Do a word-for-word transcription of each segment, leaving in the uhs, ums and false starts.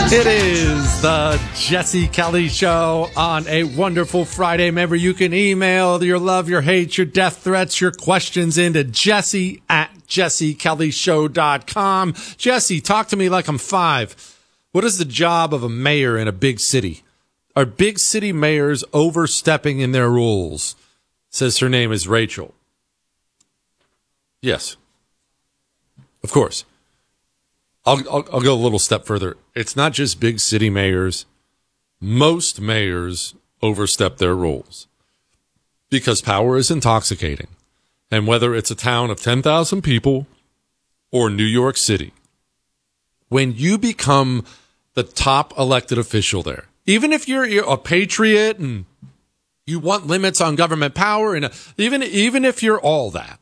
It is the Jesse Kelly Show on a wonderful Friday. Remember, you can email your love, your hate, your death threats, your questions into Jesse at jesse kelly show dot com. Jesse, talk to me like I'm five. What is the job of a mayor in a big city? Are big city mayors overstepping in their rules? Says her name is Rachel. Yes. Of course. I'll, I'll, I'll go a little step further. It's not just big city mayors. Most mayors overstep their rules because power is intoxicating. And whether it's a town of ten thousand people or New York City, when you become the top elected official there, even if you're, you're a patriot and you want limits on government power, and even, even if you're all that,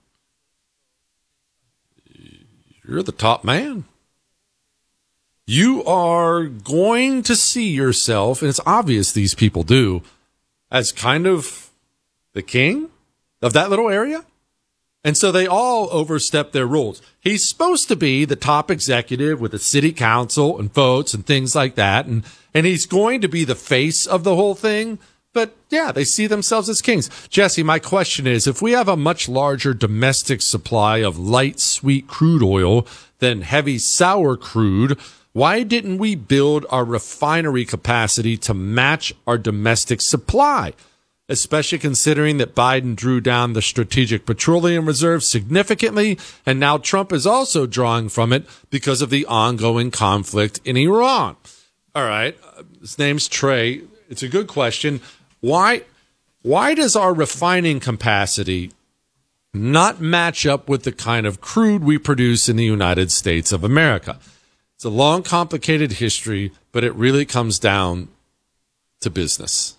you're the top man. You are going to see yourself, and it's obvious these people do, as kind of the king of that little area. And so they all overstep their rules. He's supposed to be the top executive with the city council and votes and things like that. And, and he's going to be the face of the whole thing. But yeah, they see themselves as kings. Jesse, my question is, if we have a much larger domestic supply of light, sweet crude oil than heavy, sour crude, why didn't we build our refinery capacity to match our domestic supply? Especially considering that Biden drew down the strategic petroleum reserve significantly, and now Trump is also drawing from it because of the ongoing conflict in Iran. All right. His name's Trey. It's a good question. Why, why does our refining capacity not match up with the kind of crude we produce in the United States of America? It's a long, complicated history, but it really comes down to business.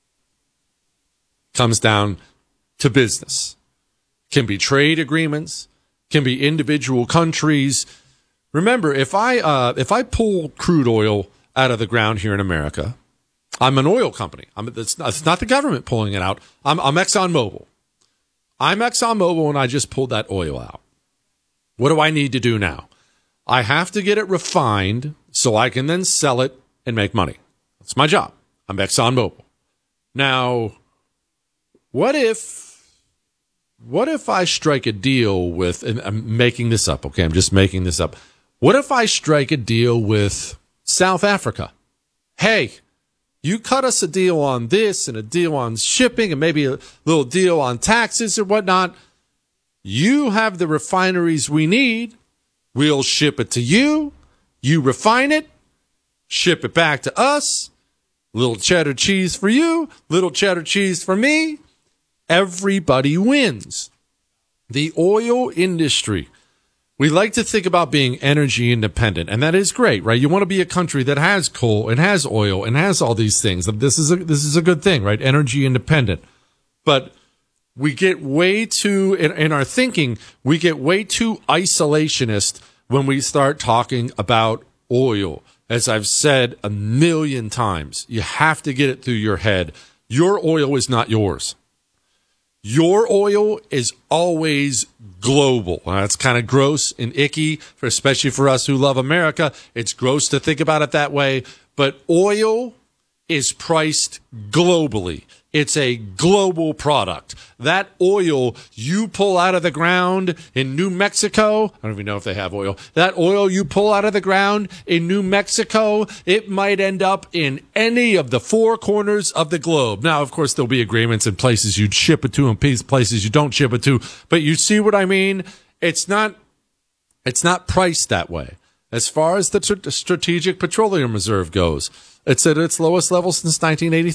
Comes down to business. Can be trade agreements, can be individual countries. Remember, if I uh, if I pull crude oil out of the ground here in America, I'm an oil company. I'm, it's, not, it's not the government pulling it out. I'm, I'm ExxonMobil. I'm ExxonMobil, and I just pulled that oil out. What do I need to do now? I have to get it refined so I can then sell it and make money. That's my job. I'm ExxonMobil. Now, what if, what if I strike a deal with, and I'm making this up, okay? I'm just making this up. What if I strike a deal with South Africa? Hey, you cut us a deal on this and a deal on shipping and maybe a little deal on taxes or whatnot. You have the refineries we need. We'll ship it to you. You refine it, ship it back to us. Little cheddar cheese for you, little cheddar cheese for me. Everybody wins. The oil industry. We like to think about being energy independent, and that is great, right? You want to be a country that has coal and has oil and has all these things. This is a, this is a good thing, right? Energy independent. But we get way too, in, in our thinking, we get way too isolationist when we start talking about oil. As I've said a million times, you have to get it through your head. Your oil is not yours. Your oil is always global. That's kind of gross and icky, for, especially for us who love America. It's gross to think about it that way. But oil is priced globally. It's a global product. That oil you pull out of the ground in New Mexico, I don't even know if they have oil. That oil you pull out of the ground in New Mexico, it might end up in any of the four corners of the globe. Now, of course, there'll be agreements in places you'd ship it to and places you don't ship it to. But you see what I mean? It's not, it's not priced that way. As far as the tr- Strategic Petroleum Reserve goes, it's at its lowest level since nineteen eighty-three.